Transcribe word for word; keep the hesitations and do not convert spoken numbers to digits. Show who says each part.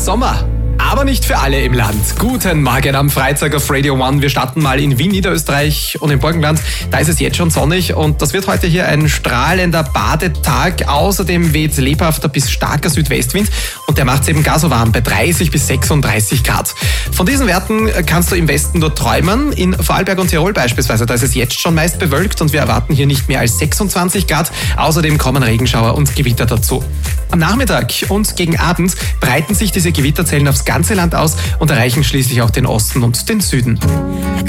Speaker 1: Sommer. Aber nicht für alle im Land. Guten Morgen am Freitag auf Radio One. Wir starten mal in Wien, Niederösterreich und im Burgenland. Da ist es jetzt schon sonnig und das wird heute hier ein strahlender Badetag. Außerdem weht lebhafter bis starker Südwestwind und der macht es eben gar so warm bei dreißig bis sechsunddreißig Grad. Von diesen Werten kannst du im Westen nur träumen. In Vorarlberg und Tirol beispielsweise, da ist es jetzt schon meist bewölkt und wir erwarten hier nicht mehr als sechsundzwanzig Grad. Außerdem kommen Regenschauer und Gewitter dazu. Am Nachmittag und gegen Abend breiten sich diese Gewitterzellen aufs ganze Land aus und erreichen schließlich auch den Osten und den Süden.